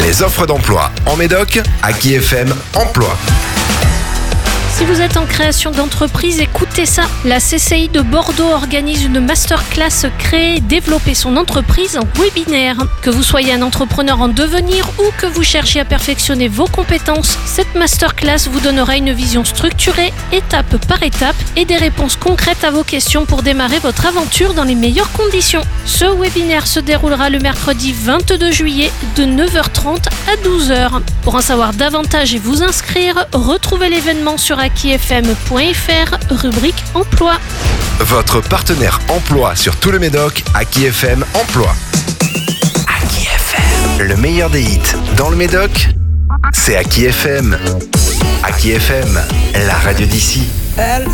Les offres d'emploi en Médoc, Aki FM Emploi. Si vous êtes en création d'entreprise, écoutez ça. La CCI de Bordeaux organise une masterclass créer et développer son entreprise en webinaire. Que vous soyez un entrepreneur en devenir ou que vous cherchiez à perfectionner vos compétences, cette masterclass vous donnera une vision structurée, étape par étape, et des réponses concrètes à vos questions pour démarrer votre aventure dans les meilleures conditions. Ce webinaire se déroulera le mercredi 22 juillet de 9h30 à 12h. Pour en savoir davantage et vous inscrire, retrouvez l'événement sur akifm.fr, rubrique emploi. Votre partenaire emploi sur tout le Médoc, Aki FM Emploi. Aki FM. Le meilleur des hits dans le Médoc, c'est Aki FM. Aki FM, la radio d'ici. Elle